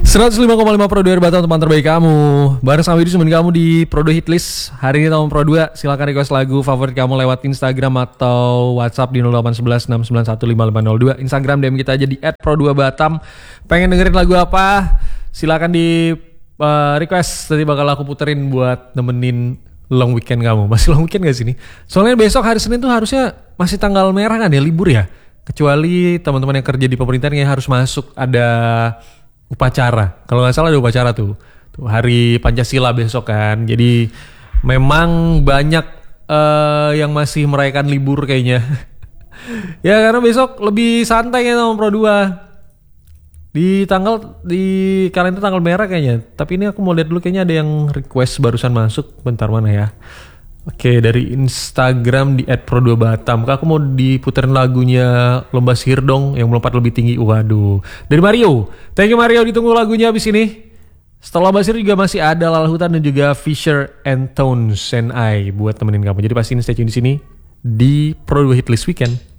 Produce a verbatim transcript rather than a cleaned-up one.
seratus lima koma lima Pro dua Batam, teman terbaik kamu. Bareng sama Widhi, teman kamu di Pro dua Hitlist. Hari ini tahun Pro dua, silakan request lagu favorit kamu lewat Instagram atau WhatsApp di nol delapan satu satu enam sembilan satu lima lima nol dua. Instagram D M kita aja di et pro dua batam. Pengen dengerin lagu apa? Silakan di uh, request, nanti bakal aku puterin buat nemenin long weekend kamu. Masih long weekend gak sih nih? Soalnya besok hari Senin tuh harusnya masih tanggal merah kan ya, libur ya. Kecuali teman-teman yang kerja di pemerintahan yang harus masuk ada upacara. Kalau nggak salah ada upacara tuh. Tuh hari Pancasila besok kan. Jadi memang banyak uh, yang masih merayakan libur kayaknya. Ya karena besok lebih santai ya sama Pro dua. Di tanggal di kalender tanggal merah kayaknya. Tapi ini aku mau lihat dulu, kayaknya ada yang request barusan masuk. Bentar, mana ya? Oke, dari Instagram di et pro dua batam. Kak, aku mau diputerin lagunya Lomba Sihir dong, yang melompat lebih tinggi. Waduh. Dari Mario. Thank you Mario, ditunggu lagunya habis ini. Setelah Lomba Sihir juga masih ada Lala Hutan dan juga Fisher and Tones and I buat temenin kamu. Jadi pastiin stay tune di sini di Pro dua Hitlist Weekend.